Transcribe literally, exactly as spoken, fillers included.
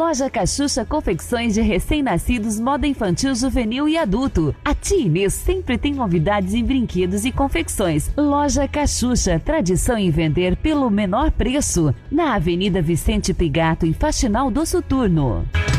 Loja Cachucha Confecções de recém-nascidos, moda infantil, juvenil e adulto. A tia Inês sempre tem novidades em brinquedos e confecções. Loja Cachucha, tradição em vender pelo menor preço. Na Avenida Vicente Pigato, em Faxinal do Soturno.